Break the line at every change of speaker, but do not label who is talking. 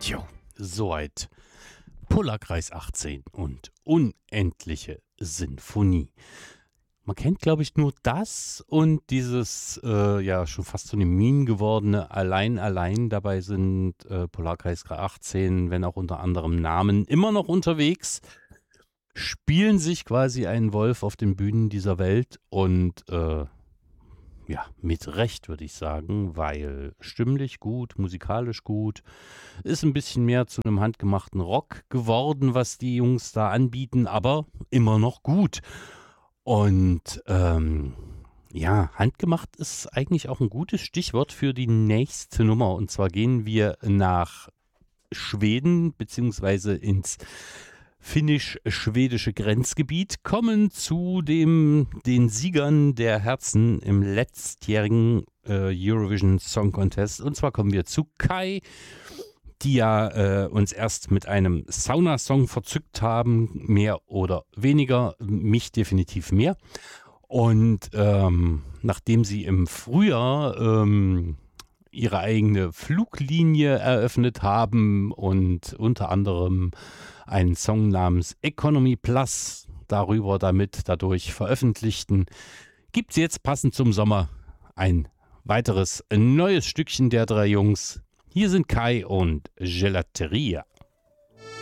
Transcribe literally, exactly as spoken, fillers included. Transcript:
Jo, soweit. Polarkreis achtzehn und unendliche Sinfonie. Man kennt, glaube ich, nur das und dieses, äh, ja, schon fast so eine Meme gewordene Allein, allein. Dabei sind äh, Polarkreis achtzehn, wenn auch unter anderem Namen, immer noch unterwegs, spielen sich quasi einen Wolf auf den Bühnen dieser Welt und äh, ja, mit Recht würde ich sagen, weil stimmlich gut, musikalisch gut, ist ein bisschen mehr zu einem handgemachten Rock geworden, was die Jungs da anbieten, aber immer noch gut. Und ähm, ja, handgemacht ist eigentlich auch ein gutes Stichwort für die nächste Nummer. Und zwar gehen wir nach Schweden beziehungsweise ins finnisch-schwedische Grenzgebiet, kommen zu dem, den Siegern der Herzen im letztjährigen äh, Eurovision Song Contest. Und zwar kommen wir zu Kai, die ja äh, uns erst mit einem Sauna-Song verzückt haben, mehr oder weniger, mich definitiv mehr. Und ähm, nachdem sie im Frühjahr ähm, ihre eigene Fluglinie eröffnet haben und unter anderem einen Song namens Economy Plus darüber damit dadurch veröffentlichten, gibt es jetzt passend zum Sommer ein weiteres neues Stückchen der drei Jungs. Hier sind Kai und Gelateria.